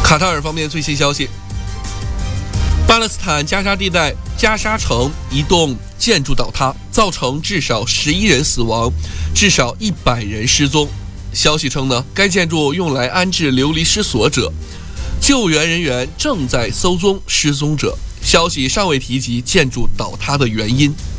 卡塔尔方面最新消息，巴勒斯坦加沙地带加沙城一栋建筑倒塌，造成至少11人死亡，至少100人失踪。消息称该建筑用来安置流离失所者，救援人员正在搜踪失踪者。消息尚未提及建筑倒塌的原因。